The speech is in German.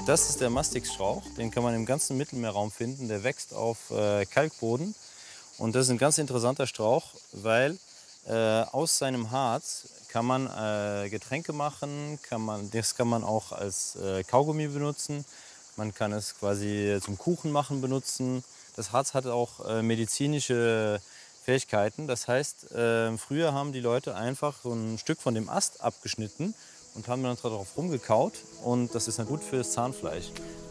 Das ist der Mastixstrauch, den kann man im ganzen Mittelmeerraum finden. Der wächst auf Kalkboden und das ist ein ganz interessanter Strauch, weil aus seinem Harz kann man Getränke machen, das kann man auch als Kaugummi benutzen. Man kann es quasi zum Kuchen machen benutzen. Das Harz hat auch medizinische Fähigkeiten. Das heißt, früher haben die Leute einfach so ein Stück von dem Ast abgeschnitten und haben dann darauf rumgekaut. Und das ist dann gut fürs Zahnfleisch.